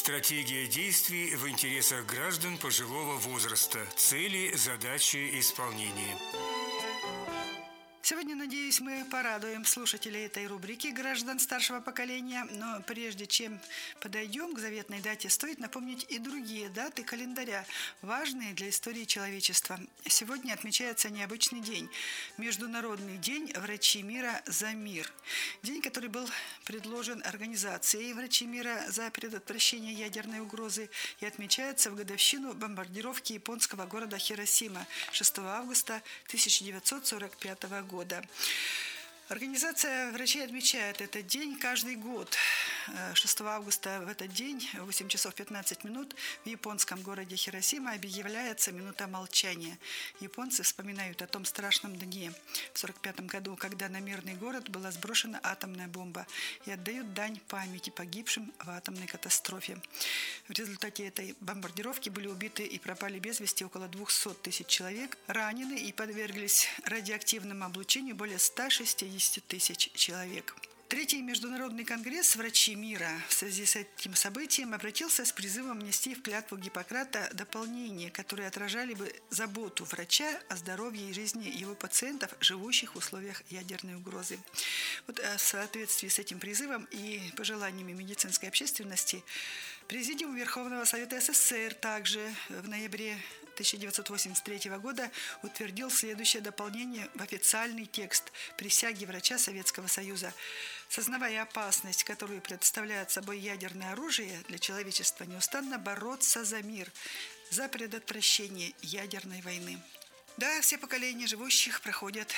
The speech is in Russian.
Стратегия действий в интересах граждан пожилого возраста. Цели, задачи, исполнение. Сегодня, надеюсь, мы порадуем слушателей этой рубрики «Граждан старшего поколения». Но прежде чем подойдем к заветной дате, стоит напомнить и другие даты календаря, важные для истории человечества. Сегодня отмечается необычный день – Международный день «Врачи мира за мир». День, который был предложен Организацией «Врачи мира за предотвращение ядерной угрозы» и отмечается в годовщину бомбардировки японского города Хиросима 6 августа 1945 года. Организация врачей отмечает этот день каждый год. 6 августа в этот день в 8 часов 15 минут в японском городе Хиросима объявляется минута молчания. Японцы вспоминают о том страшном дне в 1945 году, когда на мирный город была сброшена атомная бомба, и отдают дань памяти погибшим в атомной катастрофе. В результате этой бомбардировки были убиты и пропали без вести около 200 тысяч человек, ранены и подверглись радиоактивному облучению более 160 тысяч человек. Третий международный конгресс «Врачи мира» в связи с этим событием обратился с призывом внести в клятву Гиппократа дополнения, которые отражали бы заботу врача о здоровье и жизни его пациентов, живущих в условиях ядерной угрозы. Вот в соответствии с этим призывом и пожеланиями медицинской общественности Президиум Верховного Совета СССР также в ноябре 1983 года утвердил следующее дополнение в официальный текст присяги врача Советского Союза. Сознавая опасность, которую представляет собой ядерное оружие для человечества, неустанно бороться за мир, за предотвращение ядерной войны. Да, все поколения живущих проходят